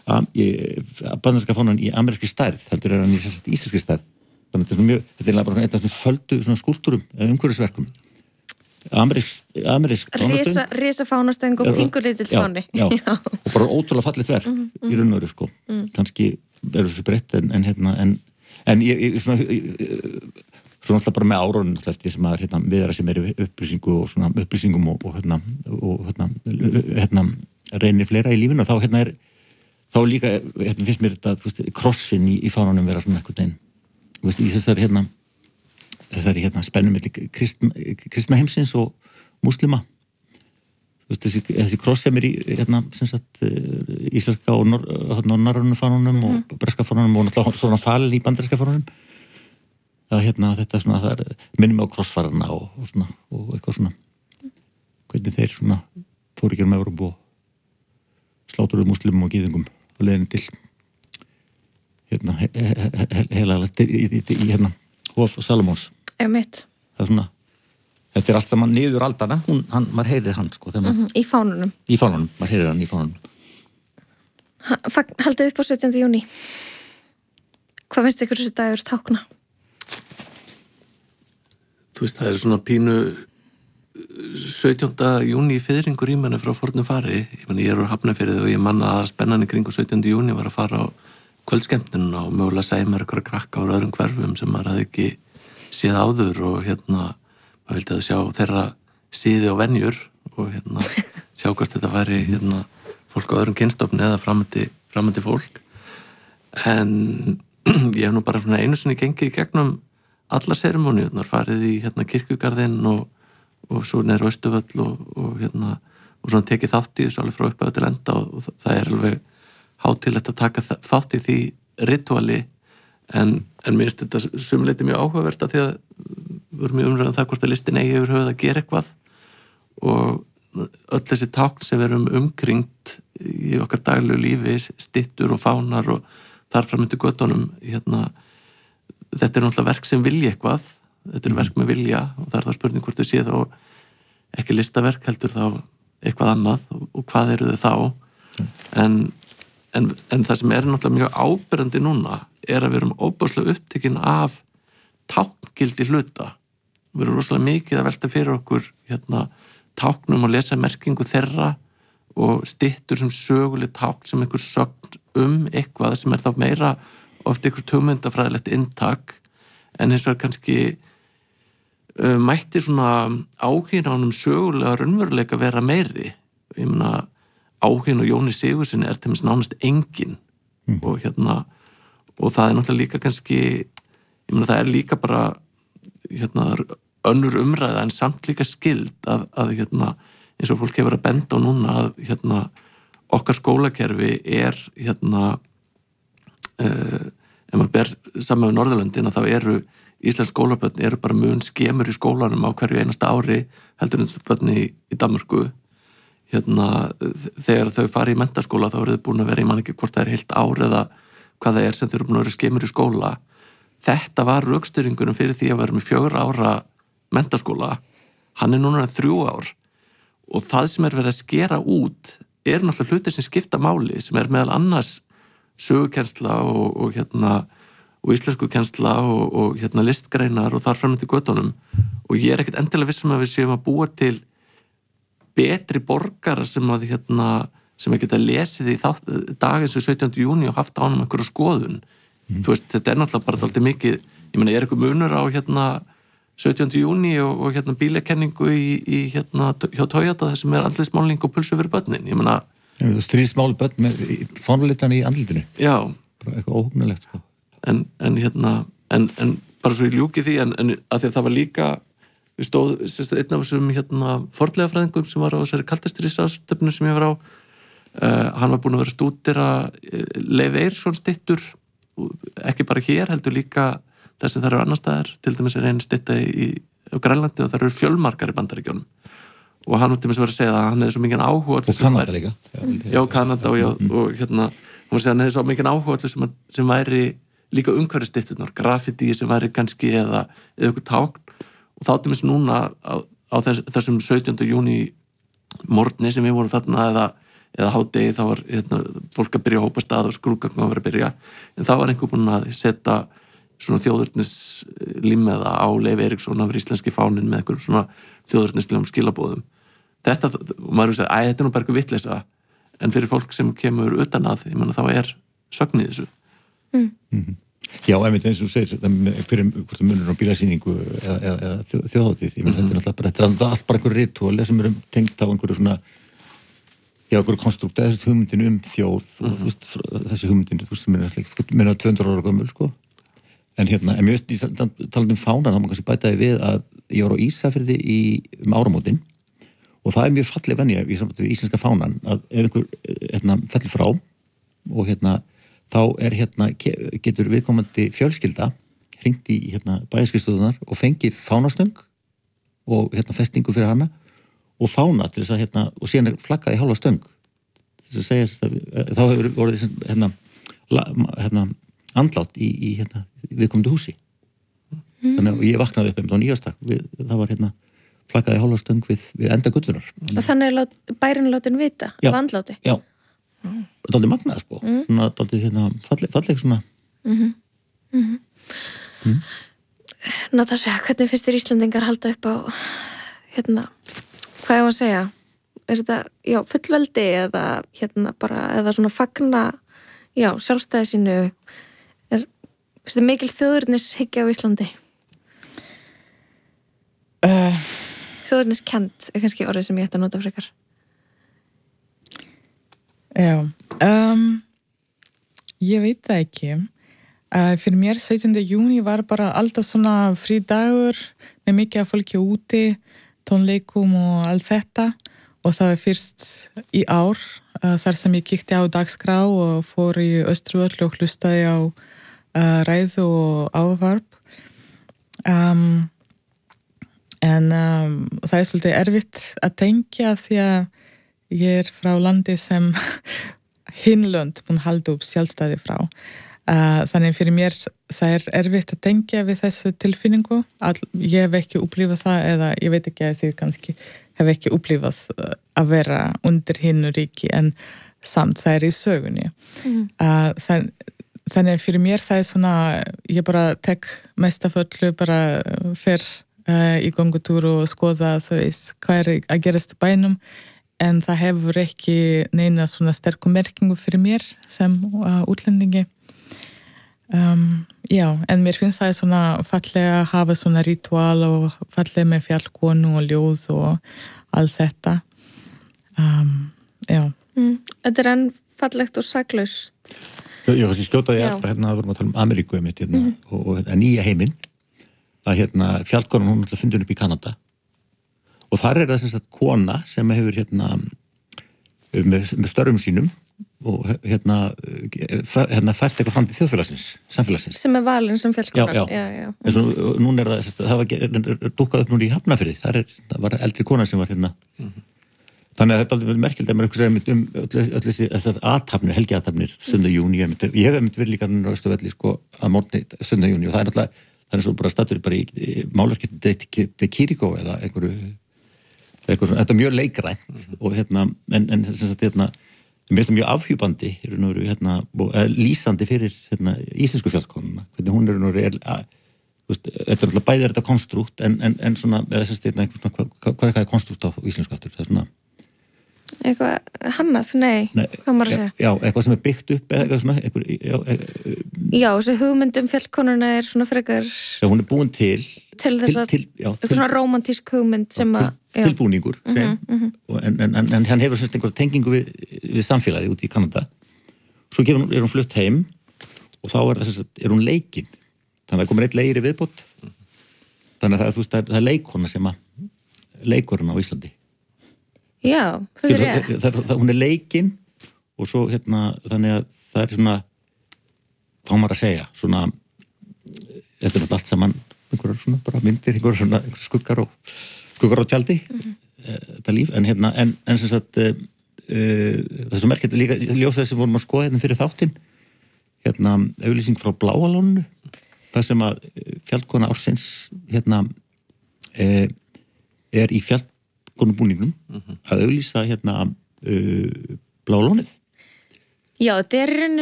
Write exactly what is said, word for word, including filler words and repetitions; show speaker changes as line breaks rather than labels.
bandaríska fánan í amerískri stærð, heldur er hann í íslenskri stærð. Þannig þetta er mjög, þetta er bara einn af þessum földu svona skúlptúrum, umhverfisverkum. Amerísk, amerísk fánastöng.
Risa, risa fánastöng og pingulítill fáni.
Já, já, og bara ótrúlega fallit verk mm, mm. í raun og veru, sko. Mm. Kannski er þessu breytt, en, en hérna, en, en ég, ég svona, ég, svona alltaf bara með árunum alltaf eftir sem að hérna, viðra sem er upplýsingu og svona upplýsingum og, og hérna, og hérna, hérna, reynir fleira í lífinu, þá hérna er, þá líka, hérna finnst mér þetta, þú veist, krossin í, í fánanum vera svona eitthvað einn, þú veist, í þessari hérna, þessari hérna spennum milli kristna, kristna heimsins og múslima. Þú veist, þessi, þessi kross sem er í hérna, sem sagt, íslenska og nor, hérna, norrænum fánunum mm. og breska fánunum og náttúrulega svona falin í bandaríska fánunum. Það hérna, þetta svona, það er minnum á krossfarana og, og svona, og eitthvað svona, hvernig þeir svona fóru ekki um Evrópu og sláturuðu múslimum og gyðingum og leiðin til hérna, he, he, he, heila, í, í, í, í hérna, Hof Salomons.
Emitt.
Það er svona, þetta er allt saman niður aldana, hún, hann, maður heyrir hann, sko. Mm
-hmm. Í fánunum.
Í fánunum, maður heyrir hann í fánunum.
Ha, haldið upp á sautjánda júní. Hvað finnst ykkur þessi dagur tákna?
Þú veist, það er svona pínu sautjánda júní fiðringur í manni frá fornum fari. Ég meni, ég er úr Hafnarfirði og ég manna að spennan í kringu sautjánda júní var að fara á kvöldskemmtunum og mögulega segja mér eitthvað krakka á öðrum hverfum sem maður hafði ekki séð áður og hérna, maður vildi að sjá þeirra síði og venjur og hérna, sjá hvort þetta væri hérna, fólk á öðrum kynstofni eða framandi, framandi fólk. En ég hef nú bara svona einu sinni gengið í gegnum alla serimóniurnar, farið í hérna, kirkjugarðinn og, og svo neður Austurvöll og, og, hérna, og svona tekið þátt í þessu alveg frá upphæðu til enda og, og það er alveg hátilegt að taka þátt í því rituali en, en mér finnst þetta sumleiti mjög áhugavert að því að við erum mjög umræðan það hvort að listin eigi yfir höfuð að gera eitthvað og öll þessi tákn sem við erum umkringt í okkar daglegu lífi, styttur og fánar og þar fram undir göttunum hérna, þetta er náttúrulega verk sem vilja eitthvað, þetta er verk með vilja og það er það spurning hvort þau sé þá ekki listaverk heldur þá eitthvað annað og, og hvað eru þau þá en En, en það sem er náttúrulega mjög áberandi núna er að við erum óbúslega upptekinn af tákngildi hluta. Við erum rosalega mikið að velta fyrir okkur hérna, táknum og lesa merkingu þeirra og styttur sem söguleg tákn sem einhver sögn um eitthvað sem er þá meira oft einhver hugmyndafræðilegt inntak en hins vegar kannski uh, mætti svona áhuginn á honum sögulega raunveruleika vera meiri. Ég meina áhuginn og Jóni Sigurðssyni er til þess nánast engin mm. og hérna og það er náttúrulega líka kannski ég meina það er líka bara hérna önnur umræða en samt líka skild að, að hérna eins og fólk hefur að benda á núna að hérna okkar skólakerfi er hérna uh, ef maður ber saman með Norðurlöndin að þá eru íslensk skólabörn eru bara mun skemur í skólanum á hverju einasta ári heldur en börn í, í Danmörku hérna, þegar þau fari í menntaskóla þá eru þau búin að vera, ég man ekki hvort það er heilt ár eða hvað það er sem þau eru búin að vera skemur í skóla. Þetta var rökstuðningurinn fyrir því að vera með fjögur ára menntaskóla, hann er núna þrjú ár og það sem er verið að skera út er náttúrulega hlutir sem skipta máli, sem er meðal annars sögukennsla og, og hérna og íslenskukennsla og, og hérna listgreinar og þar fram til göttunum og ég er ekkert endilega vissum að við séum að búa til betri borgara sem að hérna, sem að geta lesið í þátt, dag eins og sautjánda júní og haft á honum einhverju skoðun. Mm. Þú veist, þetta er náttúrulega bara alltaf mikið, ég meina, er eitthvað munur á hérna sautjánda júní og, og hérna bílakenningu í, í hérna hjá Toyota þar sem er andlitsmálning og pulsu fyrir börnin. Ég meina,
ja, stríðsmál börn með fánalitan í andlitinu.
Já.
Bara eitthvað óhugnulegt, sko.
En, en hérna, en, en bara svo ég ljúki því, en, en að því að það var líka við stóð, sérst, einn af þessum hérna fornleifafræðingum sem var á þessari kaldastríðsráðstefnu sem ég var á uh, hann var búinn að vera að stúdera uh, Leif Eiríksson styttur ekki bara hér, heldur líka þess að það eru annar staðar, til dæmis er einn stytta í, á Grænlandi og það eru fjölmarkar í Bandaríkjunum og hann var til dæmis að vera að segja að hann hefði svo mikið áhuga
og Kanada líka
já, Kanada og, já, og hérna hann var að segja að hann hefði svo mikið áhuga sem, sem væri líka umhverfisstytturnar, graffiti sem væri kannski eða, eða eitthvað tákn og þá til dæmis núna á, á þess, þessum sautjánda júní morgni sem við vorum þarna eða, eða hádegi þá var hérna, fólk að byrja að hópa stað og skrúðgögn var að byrja, en þá var einhver búinn að setja svona þjóðurnislimmeða á Leif Eiríksson af íslenski fáninn með einhverjum svona þjóðurnislegum skilabóðum. Þetta, og maður er að segja, æ, þetta er nú bara eitthvað vitleysa, en fyrir fólk sem kemur utan að, ég menna þá er sögn í þessu.
Mm. Mm-hmm. Já, einmitt eins og þú segir, fyrir hvort það munur á bílasýningu eða, eða, eða þjóðhátíð, ég menn mm-hmm. þetta er náttúrulega bara, þetta er allt bara einhver ritúal sem eru tengt á einhverju svona, já, einhverju konstrukt, eða þessi hugmyndin um þjóð mm-hmm. og þú veist, þessi hugmyndin, þú veist, sem er alltaf, minna tvö hundruð ára gömul, sko. En hérna, en mér veist, ég talandi um fánan, þá má kannski bætaði við að ég var á Ísafirði í um áramótin og það er mjög falleg venja í sambandi við íslenska fánan að ef einhver hérna, fellur frá og hérna, þá er hérna, getur viðkomandi fjölskylda hringt í hérna, bæjarskrifstofunar og fengið fánastöng og hérna, festingu fyrir hana og fána til þess að hérna, og síðan er flaggað í hálfa stöng þess að segja þess að þá hefur vorið hérna, hérna andlátt í, í hérna, viðkomandi húsi. Mm. Þannig að ég vaknaði upp um á nýjastak. Það var hérna flakkaði hálfastöng við, við enda gullunar.
Og þannig er lát, bærin látin vita
já,
af andláti?
Já. Mm. Það er aldrei magnað, sko. Mm. Svona aldrei hérna falleg, falleg svona.
Mm-hmm. Mm-hmm. Mm. Natasja, hvernig finnst þér Íslendingar halda upp á hérna, hvað ég var að segja? Er þetta, já, fullveldi eða hérna bara, eða svona fagna, já, sjálfstæði sínu er, finnst þið mikil þjóðurnishyggja á Íslandi? Uh, Þjóðurniskend er kannski orðið sem ég ætti að nota frekar.
Já, um, ég veit það ekki. Uh, fyrir mér sautjánda júní var bara alltaf svona frídagur með mikið af fólki úti, tónleikum og allt þetta og það er fyrst í ár uh, þar sem ég kíkti á dagskrá og fór í Austurvöll og hlustaði á uh, ræðu og ávarp. Um, En um, það er svolítið erfitt að tengja því að ég er frá landi sem hinlönd mun halda upp sjálfstæði frá. Uh, þannig fyrir mér það er erfitt að tengja við þessu tilfinningu. All, ég hef ekki upplifað það eða ég veit ekki að þið kannski hef ekki upplifað að vera undir hinnu ríki en samt það er í sögunni. Mm. Uh, þann, þannig fyrir mér það er svona, ég bara tek mest af öllu bara fyrr Uh, í gangutúr og skoða þú veist hvað er að gerast í bænum en það hefur ekki neina svona sterkum merkingu fyrir mér sem uh, útlendingi um, já, en mér finnst það svona fallega að hafa svona ritual og fallega með fjallkonu og ljóð og allt þetta um, já
mm, Þetta er enn fallegt og saklaust
Já, kannski skjótaði ég hérna að vorum að tala um Ameríku einmitt hérna mm. og, og hérna, nýja heiminn að hérna fjallkonan hún alltaf fundin upp í Kanada og þar er það sem sagt kona sem hefur hérna með, með störfum sínum og hérna, hérna fært eitthvað fram til þjóðfélagsins, samfélagsins
sem er valin sem fjallkonan
já, já. Já, já. En svo núna er það, það var, er, er dúkkað upp núna í Hafnarfirði, þar er, það var eldri kona sem var hérna mm-hmm. Þannig að þetta er aldrei merkild að maður einhvers veginn um öll þessi þessar athafnir, helgiathafnir söndag júní, ég hef einmitt verið líka á Austurvelli sko að morgni söndag júní og það er alltaf það er svo bara statur bara í málverkið De Chirico eða einhverju, einhverju svona, þetta er mjög leikrænt mm-hmm. og hérna, en, en sem sagt hérna, mér finnst það mjög afhjúpandi hérna, og lýsandi fyrir hérna, íslensku fjallkonuna, hvernig hún er nú er, að, veist, þetta er alltaf bæðið þetta konstrukt, en, en, en svona, eða sem sagt hérna, svona, hvað, hvað er konstrukt á íslensku aftur, það er svona
eitthvað hannað, nei,
nei
hvað maður að segja?
Já, eitthvað sem er byggt upp eða eitthvað svona eitthvað, já, eitthvað,
já, þessi hugmyndum fjallkonuna er svona frekar
já, hún er búin til
til þess að, eitthvað svona romantísk hugmynd sem að,
já, tilbúningur sem, mm-hmm, mm-hmm. En, en, en, en hann hefur semst einhverja tengingu við, við samfélagi út í Kanada svo hún, er hún flutt heim og þá er það semst, er hún leikinn þannig að það komur eitt leiri viðbót þannig að það, þú veist, það er leikona sem að leikurinn á Íslandi
Já, það er rétt.
Það, það, það, hún er leikinn og svo hérna, þannig að það er svona, þá maður að segja, svona, þetta er náttúrulega allt saman, einhverjar svona, bara myndir, einhverjar svona, einhverjar skuggar og, skuggar á tjaldi, mm-hmm. þetta líf, en hérna, en, en sem sagt, uh, það er svo merkilegt líka, ljósaði sem vorum að skoða hérna fyrir þáttinn, hérna, auglýsing frá Bláalónu, það sem að fjallkona ársins, hérna, uh, er í fjall konubúningnum mm-hmm. að auglýsa hérna uh, Bláa lónið?
Já, þetta er í rauninni